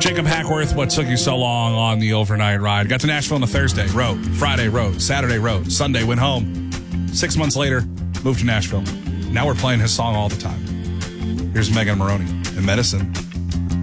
Jacob Hackworth, what took you so long on the overnight ride? Got to Nashville on a Thursday, rode. Friday, rode. Saturday, rode. Sunday, went home. 6 months later, moved to Nashville. Now we're playing his song all the time. Here's Megan Maroney in Medicine.